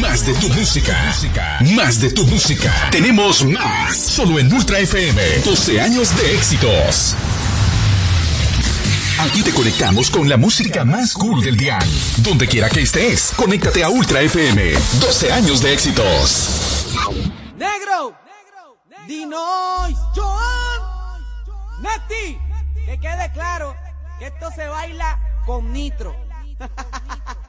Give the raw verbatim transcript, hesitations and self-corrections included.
Más de tu música. Más de tu música. Tenemos más. Solo en Ultra F M. doce años de éxitos. Aquí te conectamos con la música más cool del dial. Donde quiera que estés, conéctate a Ultra F M. doce años de éxitos. Negro, Dinois, Joan, Neti, que quede claro que esto se baila con nitro.